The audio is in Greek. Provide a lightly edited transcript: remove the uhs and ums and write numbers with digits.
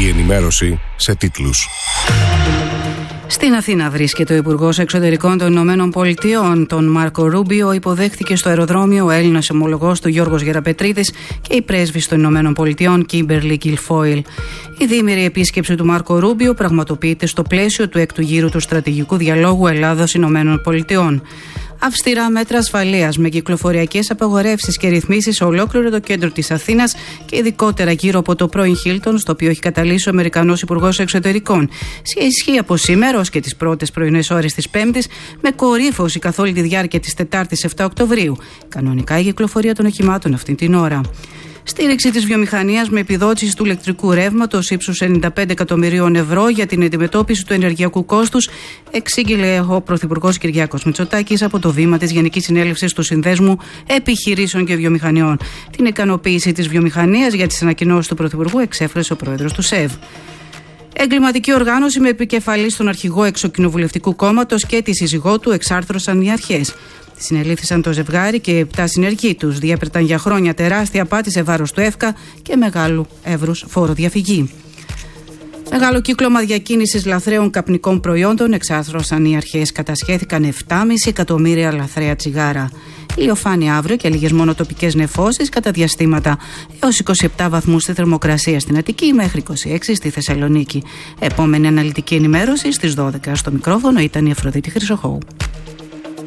Η ενημέρωση σε τίτλους. Στην Αθήνα βρίσκεται ο Υπουργός Εξωτερικών των Ηνωμένων Πολιτειών, τον Μάρκο Ρούμπιο. Υποδέχθηκε στο αεροδρόμιο ο Έλληνας ομολογός του Γιώργος Γεραπετρίδης και η πρέσβης των Ηνωμένων Πολιτειών Κίμπερλι Γκιλφόιλ. Η διήμερη επίσκεψη του Μάρκο Ρούμπιο πραγματοποιείται στο πλαίσιο του έκτου γύρου του στρατηγικού διαλόγου Ελλάδος-Ηνωμένων Πολιτειών. Αυστηρά μέτρα ασφαλείας με κυκλοφοριακές απαγορεύσεις και ρυθμίσεις σε ολόκληρο το κέντρο της Αθήνας και ειδικότερα γύρω από το πρώην Χίλτον, στο οποίο έχει καταλύσει ο Αμερικανός Υπουργός Εξωτερικών. Σε ισχύ από σήμερα ως και τις πρώτες πρωινές ώρες της Πέμπτης, με κορύφωση καθ' όλη τη διάρκεια της Τετάρτης 7 Οκτωβρίου. Κανονικά η κυκλοφορία των οχημάτων αυτή την ώρα. Στήριξη της βιομηχανίας με επιδότηση του ηλεκτρικού ρεύματος ύψους 95 εκατομμυρίων ευρώ για την αντιμετώπιση του ενεργειακού κόστους, εξήγηλε ο Πρωθυπουργός Κυριάκος Μητσοτάκης από το βήμα της Γενικής Συνέλευσης του Συνδέσμου Επιχειρήσεων και Βιομηχανιών. Την ικανοποίηση της βιομηχανίας για τις ανακοινώσεις του Πρωθυπουργού εξέφρασε ο Πρόεδρος του ΣΕΒ. Εγκληματική οργάνωση με επικεφαλή στον αρχηγό εξοκοινοβουλευτικού κόμματος και τη σύζυγό του εξάρθρωσαν οι αρχές. Συνελήφθησαν το ζευγάρι και 7 συνεργοί τους. Διέπερταν για χρόνια τεράστια απάτη σε βάρος του ΕΦΚΑ και μεγάλου εύρους φοροδιαφυγή. Μεγάλο κύκλωμα διακίνησης λαθρέων καπνικών προϊόντων εξάρθρωσαν οι αρχές. Κατασχέθηκαν 7,5 εκατομμύρια λαθρέα τσιγάρα. Ηλιοφάνει αύριο και λίγες μόνο τοπικές νεφώσεις κατά διαστήματα. Έως 27 βαθμούς στη θερμοκρασία στην Αττική μέχρι 26 στη Θεσσαλονίκη. Επόμενη αναλυτική ενημέρωση στις 12. Στο μικρόφωνο ήταν η Αφροδίτη Χρυσοχώου.